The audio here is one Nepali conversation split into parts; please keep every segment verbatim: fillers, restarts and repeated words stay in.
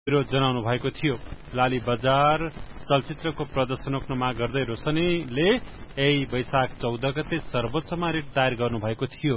विरोध जनाउनु भएको थियो। लाली बजार चलचित्रको प्रदर्शन रोक्न माग गर्दै रोशनीले यही वैशाख चौध गते सर्वोच्चमा रिट दायर गर्नुभएको थियो।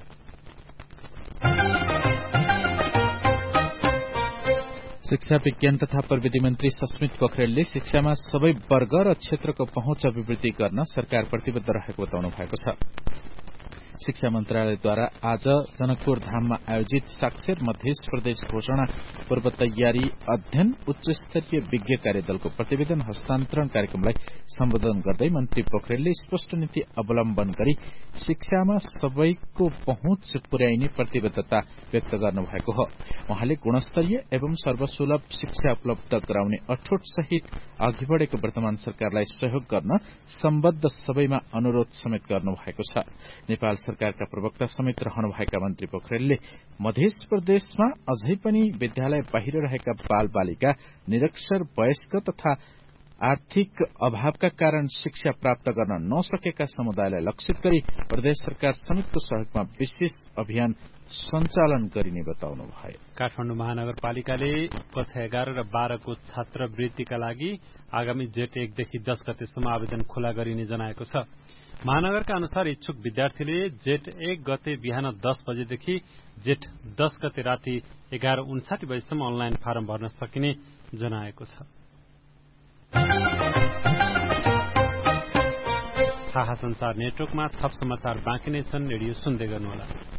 शिक्षा विज्ञान तथा प्रविधि मन्त्री सस्मित पोखरेलले शिक्षामा सबै वर्ग र क्षेत्रको पहुँच अभिवृद्धि गर्न सरकार प्रतिबद्ध रहेको बताउनु भएको छ। शिक्षा मन्त्रालयद्वारा आज जनकपुर धाममा आयोजित साक्षर मध्य प्रदेश घोषणा पूर्व तयारी अध्ययन उच्च स्तरीय विज्ञ कार्यदलको प्रतिवेदन हस्तान्तरण कार्यक्रमलाई सम्बोधन गर्दै मन्त्री पोखरेलले स्पष्ट नीति अवलम्बन गरी शिक्षामा सबैको पहुँच पुर्याइने प्रतिबद्धता व्यक्त गर्नुभएको हो। उहाँले गुणस्तरीय एवं सर्वसुलभ शिक्षा उपलब्ध गराउने अठोट सहित अघि बढ़ेको वर्तमान सरकारलाई सहयोग गर्न सम्बद्ध सबैमा अनुरोध समेत गर्नुभएको छ। नेपाल सरकारका प्रवक्ता समेत रहनुभएका मन्त्री पोखरेलले मध्य प्रदेशमा अझै पनि विद्यालय बाहिर रहेका बाल बालिका निरक्षर वयस्क तथा आर्थिक अभावका कारण शिक्षा प्राप्त गर्न नसकेका समुदायलाई लक्षित गरी प्रदेश सरकार समेतको सहयोगमा विशेष अभियान सञ्चालन गरिने बताउनु भयो। काठमाडौँ महानगरपालिकाले कक्षा एघार र बाह्रको छात्रवृत्तिका लागि आगामी जेठ एकदेखि दस गतेसम्म आवेदन खुला गरिने जनाएको छ। महानगरका अनुसार इच्छुक विद्यार्थीले जेठ एक गते बिहान दस बजेदेखि जेठ दस गते राति एघार उन्साठी बजेसम्म अनलाइन फारम भर्न सकिने जनाएको छ। थाहा संसार नेटवर्कमा थप समाचार बाँकी नै छन्। रेडियो सुन्दै गर्नुहोला।